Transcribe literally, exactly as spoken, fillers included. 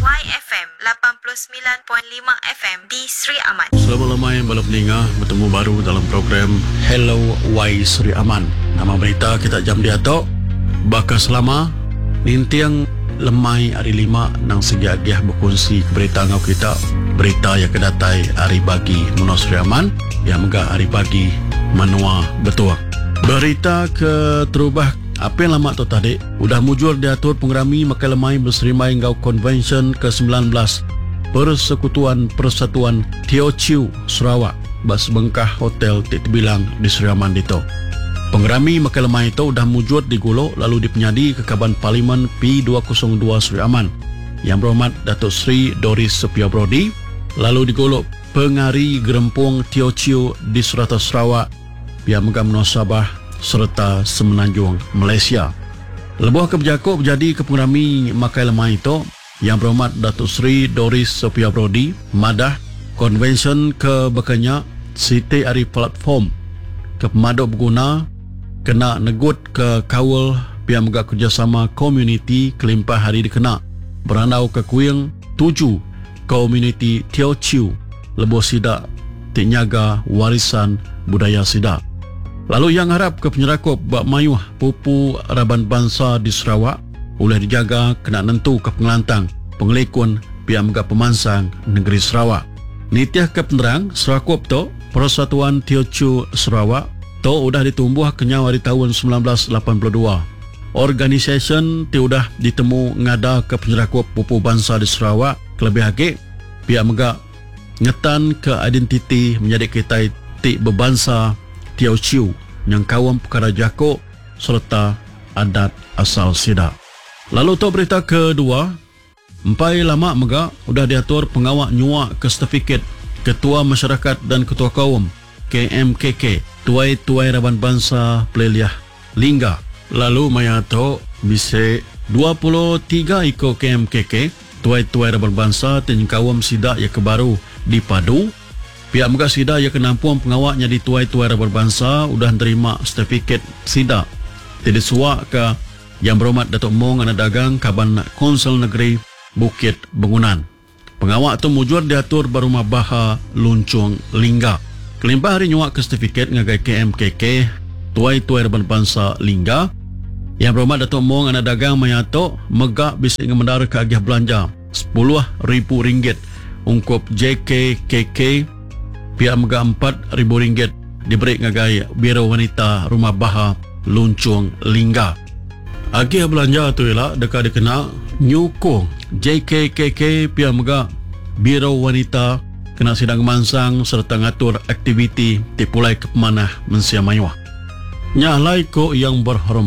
My F M lapan puluh sembilan perpuluhan lima F M di Sri Aman. Selama-lama yang balap ninga bertemu baru dalam program Hello Y Sri Aman. Nama berita kita jam dia tu bakal selama nintiang lemai hari lima nang segiah-giah berkongsi berita ngau kita berita yang kedatai hari bagi Muno Sri Aman yang megah hari bagi menua betul. Berita ke terubah apa yang lama tu tadi udah mujur diatur pengerami makai lemai berserimai ngau Convention ke sembilan belas Persekutuan Persatuan Teochew Sarawak bas bengkah hotel tik bilang di Sri Aman dito. Pengerami makai lemai itu udah mujur di Gulo lalu dipenyadi ke Kaban Parlimen P dua kosong dua Sri Aman yang berhormat Datuk Sri Doris Sepia Brody lalu di Gulo Pengari Gerempung Teochew di Serata Sarawak yang megam Menua Sabah serta Semenanjung Malaysia. Lebuh kebijakuk berjadi ke pengerami makai lemah itu yang berhormat Datuk Sri Doris Sophia Brody madah konvensyen ke bekanya Siti Ari platform ke pemaduk berguna kena negut ke kawal pihak megak kerjasama komuniti kelimpah hari dikena berandau ke kuing tujuh komuniti Teochew lebuh sidak tinyaga warisan budaya sidak. Lalu yang harap ke penyerakup bak mayuh pupu Raban Bangsa di Sarawak boleh dijaga kena nentu ke pengelantang pengelikun pihak megak pemansang negeri Sarawak. Nitiah ke penerang serakup tu Persatuan Teochew Sarawak tu udah ditumbuh kenyau hari tahun sembilan belas lapan puluh dua. Organisasi tu udah ditemu ngada ke penyerakup pupu bangsa di Sarawak kelebih lagi pihak megak ngetan ke identiti menjadi kita ti berbangsa Teochew yang kawam perkara jakuk serta adat asal sidak. Lalu tu berita kedua, empai lama mega udah diatur pengawak nyuak ke sertifikat Ketua Masyarakat dan Ketua Kaum K M K K Tuai-Tuai Raban Bangsa Peliliah Lingga. Lalu maya tu bisa dua puluh tiga ikut K M K K Tuai-Tuai Raban Bangsa dan Kaum sidak yang kebaru di Padu. Pihak megah sida yang kenampuan pengawaknya di tuai-tuai Raban Bangsa udah terima sertifikat sida. Tidak suak ke yang berhormat Datuk Mong Anak Dagang Kaban Konsel Negeri Bukit Bangunan. Pengawak tu mujur diatur berumah Baha Luncung Lingga. Kelimpah hari nyuak ke sertifikat ngagai K M K K tuai-tuai Raban Bangsa Lingga. Yang berhormat Datuk Mong Anak Dagang menyato megak bisa ngemendara ke agih belanja sepuluh ribu ringgit ungkup J K K K pihak megah empat ribu ringgit diberi ngagai Biro Wanita Rumah Baha Luncung Lingga. Agih belanja tu ialah dekat dikena nyukuh J K K K pihak megah Biro Wanita kena sidang mansang serta ngatur aktiviti tipulai ke pemanah mensia mayuah. Nyahlai ko yang berhormat